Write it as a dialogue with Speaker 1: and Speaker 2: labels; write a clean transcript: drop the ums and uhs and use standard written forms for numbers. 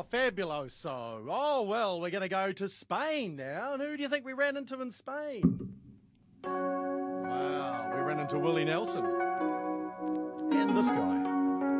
Speaker 1: fabuloso. Oh, well, we're going to go to Spain now. And who do you think we ran into in Spain? Wow, we ran into Willie Nelson. And this guy.